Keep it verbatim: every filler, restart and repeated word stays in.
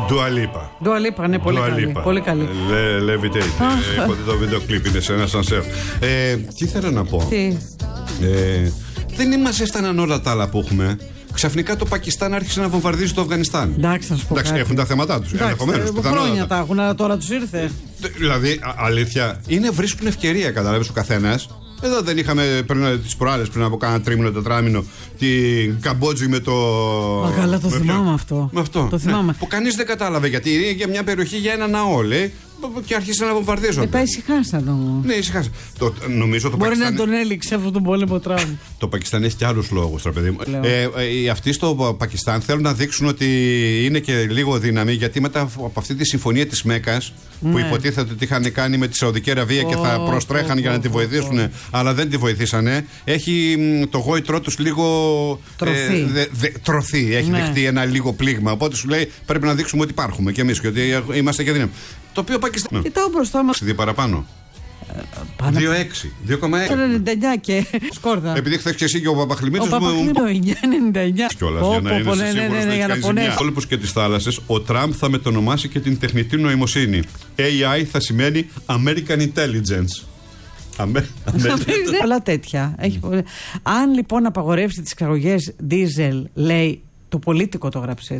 Dua Lipa. Dua Lipa, ναι, πολύ καλή. Πολύ καλή. Levitate. Έχω δει το βίντεο κλιπ, είναι σε ένα σανσέρ. Τι θέλω να πω. Τι. Δεν μας έφταναν όλα τα άλλα που έχουμε. Ξαφνικά το Πακιστάν άρχισε να βομβαρδίζει το Αφγανιστάν. Εντάξει, να σου πω. Εντάξει, έχουν τα θέματα τους. Ενδεχομένως. Χρόνια τα έχουν, αλλά τώρα τους ήρθε. Δηλαδή, α, αλήθεια, είναι βρίσκουν ευκαιρία, κατάλαβες, ο καθένας. Εδώ δεν είχαμε πριν τις προάλλες, πριν από κάνα τρίμηνο, τετράμηνο, την Καμπότζη με το. Μα καλά, το θυμάμαι αυτό. Με αυτό. Το θυμάμαι. Ναι, που κανείς δεν κατάλαβε γιατί είναι για μια περιοχή για ένα ναό, λέει. Και άρχισαν να βομβαρδίζονται. Ε, πάει ησυχάσαν όμως. Ναι, ησυχάσαν. Το, νομίζω το Μπορεί Πακιστάν... να τον έλειξε αυτόν τον πόλεμο Τραμπ. Το Πακιστάν έχει και άλλους λόγους, τώρα παιδί μου. Ε, ε, ε, αυτοί στο Πακιστάν θέλουν να δείξουν ότι είναι και λίγο δύναμη, γιατί μετά από αυτή τη συμφωνία της Μέκας, ναι, που υποτίθεται ότι είχαν κάνει με τη Σαουδική Αραβία oh, και θα προστρέχαν oh, για να oh, τη βοηθήσουν, oh, oh. αλλά δεν τη βοηθήσανε. Έχει το γόητρό τους λίγο τρωθεί. Ε, δε, δε, τρωθεί. Έχει ναι. δεχτεί ένα λίγο πλήγμα. Οπότε σου λέει πρέπει να δείξουμε ότι υπάρχουμε κι εμείς και ότι είμαστε και δύναμη. Το οποίο Πακιστάν. Κοιτάω μπροστά μας. Δύο παραπάνω. δύο κόμμα έξι. δύο κόμμα έξι. ενενήντα εννιά και σκόρδα. Επειδή χθες και εσύ και ο Παπαχλημίτσος μου. Ο Παπαχλημίτσος ενενήντα εννιά. Κιόλας για να είναι σίγουρος να έχει κάνει ζημιά. Όλους και τις θάλασσες, ο Τραμπ θα μετονομάσει και την τεχνητή νοημοσύνη. έι άι θα σημαίνει American Intelligence. Πολλά τέτοια. Αν λοιπόν απαγορεύσει τις εξαγωγές δίζελ, λέει. Το Πολίτικο το γράψε